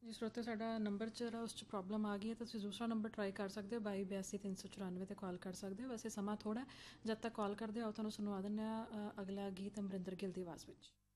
ਜੀ ਸਰੋਤੇ ਸਾਡਾ ਨੰਬਰ ਜਿਹੜਾ ਉਸ 'ਚ ਪ੍ਰੋਬਲਮ ਆ ਗਈ ਹੈ, ਤੁਸੀਂ ਦੂਸਰਾ ਨੰਬਰ ਟਰਾਈ ਕਰ ਸਕਦੇ ਹੋ 2282 394 ਤੇ ਕਾਲ ਕਰ ਸਕਦੇ ਹੋ। ਵੈਸੇ ਸਮਾਂ ਥੋੜ੍ਹਾ, ਜਦ ਤੱਕ ਕਾਲ ਕਰਦੇ ਹੋ ਤੁਹਾਨੂੰ ਸੁਣਵਾ ਦਿੰਦੇ ਹਾਂ ਅਗਲਾ ਗੀਤ ਅਮਰਿੰਦਰ ਗਿੱਲ ਦੀ ਆਵਾਜ਼ ਵਿੱਚ।